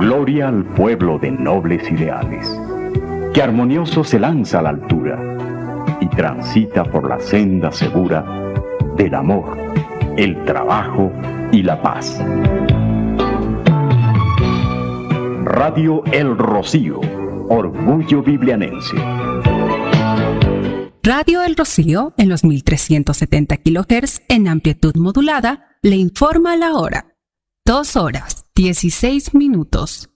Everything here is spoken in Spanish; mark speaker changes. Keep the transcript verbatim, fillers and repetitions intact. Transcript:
Speaker 1: Gloria al pueblo de nobles ideales, que armonioso se lanza a la altura y transita por la senda segura del amor, el trabajo y la paz. Radio El Rocío, orgullo biblianense.
Speaker 2: Radio El Rocío, en los mil trescientos setenta kilohertz en amplitud modulada, le informa la hora. Dos horas, dieciséis minutos.